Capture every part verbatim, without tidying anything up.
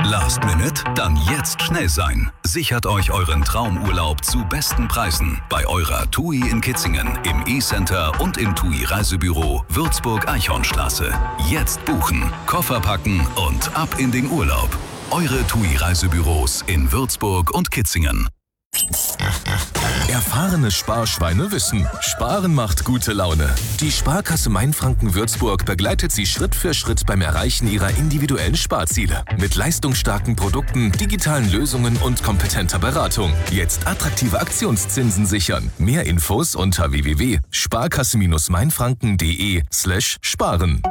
Last Minute? Dann jetzt schnell sein. Sichert euch euren Traumurlaub zu besten Preisen bei eurer TUI in Kitzingen, im E-Center und im TUI Reisebüro Würzburg-Eichhornstraße. Jetzt buchen, Koffer packen und ab in den Urlaub. Eure TUI Reisebüros in Würzburg und Kitzingen. Erfahrene Sparschweine wissen, Sparen macht gute Laune. Die Sparkasse Mainfranken Würzburg begleitet Sie Schritt für Schritt beim Erreichen Ihrer individuellen Sparziele. Mit leistungsstarken Produkten, digitalen Lösungen und kompetenter Beratung. Jetzt attraktive Aktionszinsen sichern. Mehr Infos unter w w w punkt sparkasse mainfranken punkt de slash sparen.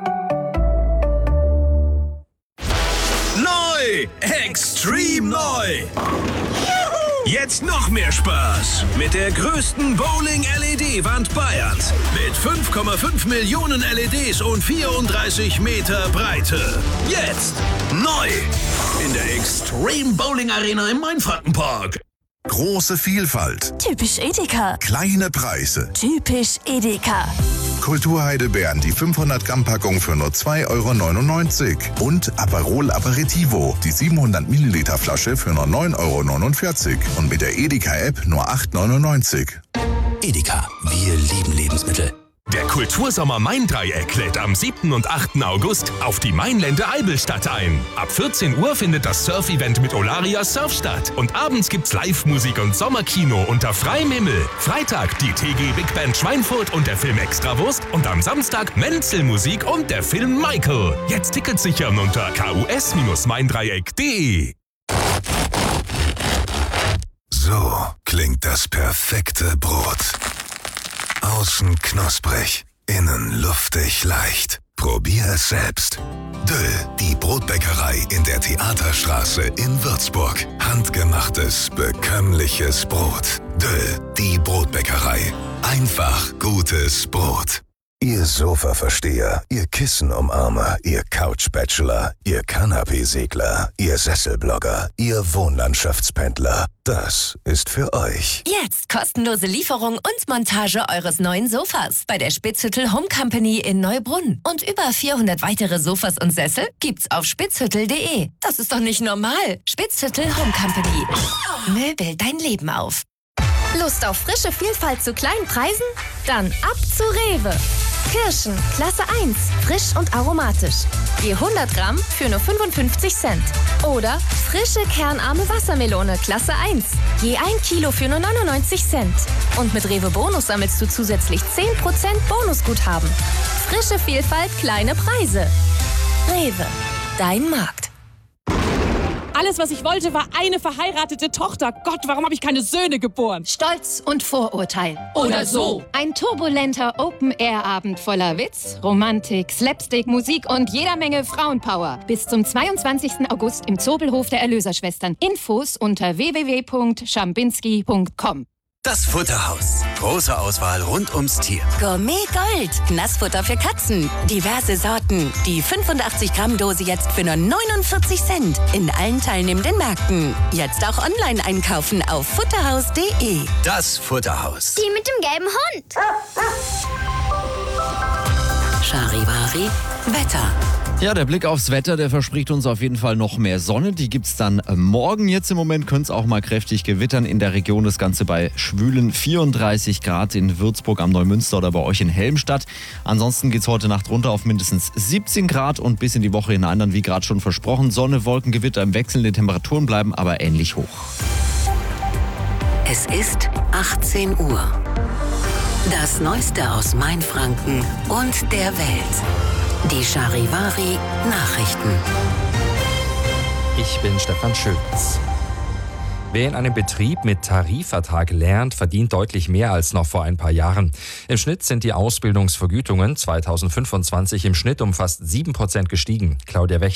Neu! Extrem neu! Jetzt noch mehr Spaß mit der größten Bowling-L E D-Wand Bayerns. Mit fünf Komma fünf Millionen L E Ds und vierunddreißig Meter Breite. Jetzt neu in der Extreme Bowling Arena im Mainfrankenpark. Große Vielfalt. Typisch Edeka. Kleine Preise. Typisch Edeka. Kulturheidelbeeren, die fünfhundert Gramm Packung für nur zwei Euro neunundneunzig. Und Aperol Aperitivo, die siebenhundert Milliliter Flasche für nur neun Euro neunundvierzig. Und mit der Edeka-App nur acht Euro neunundneunzig. Edeka, wir lieben Lebensmittel. Der Kultursommer Main-Dreieck lädt am siebten und achten August auf die Mainlände Eibelstadt ein. Ab vierzehn Uhr findet das Surf-Event mit Olaria Surf statt. Und abends gibt's Live-Musik und Sommerkino unter freiem Himmel. Freitag die T G Big Band Schweinfurt und der Film Extrawurst. Und am Samstag Menzel-Musik und der Film Michael. Jetzt Tickets sichern unter k u s maindreieck punkt de. So klingt das perfekte Brot. Außen knusprig, innen luftig leicht. Probier es selbst. Döll, die Brotbäckerei in der Theaterstraße in Würzburg. Handgemachtes, bekömmliches Brot. Döll, die Brotbäckerei. Einfach gutes Brot. Ihr Sofa-Versteher, ihr Kissen-Umarmer, ihr Couch-Bachelor, ihr Kanapee-Segler, ihr Sesselblogger, ihr Wohnlandschaftspendler. Das ist für euch. Jetzt kostenlose Lieferung und Montage eures neuen Sofas bei der Spitzhüttel Home Company in Neubrunn. Und über vierhundert weitere Sofas und Sessel gibt's auf spitzhüttel punkt de. Das ist doch nicht normal. Spitzhüttel Home Company. Möbel dein Leben auf. Lust auf frische Vielfalt zu kleinen Preisen? Dann ab zu Rewe. Kirschen, Klasse eins, frisch und aromatisch. Je hundert Gramm für nur fünfundfünfzig Cent. Oder frische kernarme Wassermelone, Klasse eins. Je ein Kilo für nur neunundneunzig Cent. Und mit Rewe Bonus sammelst du zusätzlich zehn Prozent Bonusguthaben. Frische Vielfalt, kleine Preise. Rewe, dein Markt. Alles, was ich wollte, war eine verheiratete Tochter. Gott, warum habe ich keine Söhne geboren? Stolz und Vorurteil. Oder so. Ein turbulenter Open-Air-Abend voller Witz, Romantik, Slapstick, Musik und jeder Menge Frauenpower. Bis zum zweiundzwanzigsten August im Zobelhof der Erlöserschwestern. Infos unter w w w punkt schambinski punkt com. Das Futterhaus. Große Auswahl rund ums Tier. Gourmet Gold. Nassfutter für Katzen. Diverse Sorten. Die fünfundachtzig Gramm Dose jetzt für nur neunundvierzig Cent. In allen teilnehmenden Märkten. Jetzt auch online einkaufen auf futterhaus punkt de. Das Futterhaus. Die mit dem gelben Hund. Charivari Wetter. Ja, der Blick aufs Wetter, der verspricht uns auf jeden Fall noch mehr Sonne. Die gibt's dann morgen. Jetzt im Moment könnte es auch mal kräftig gewittern in der Region. Das Ganze bei schwülen vierunddreißig Grad in Würzburg am Neumünster oder bei euch in Helmstadt. Ansonsten geht's heute Nacht runter auf mindestens siebzehn Grad und bis in die Woche hinein dann, wie gerade schon versprochen, Sonne, Wolken, Gewitter im Wechsel. Die Temperaturen bleiben aber ähnlich hoch. Es ist achtzehn Uhr. Das Neueste aus Mainfranken und der Welt. Die Charivari Nachrichten. Ich bin Stefan Schulz. Wer in einem Betrieb mit Tarifvertrag lernt, verdient deutlich mehr als noch vor ein paar Jahren. Im Schnitt sind die Ausbildungsvergütungen zweitausendfünfundzwanzig im Schnitt um fast sieben Prozent gestiegen. Claudia Wächter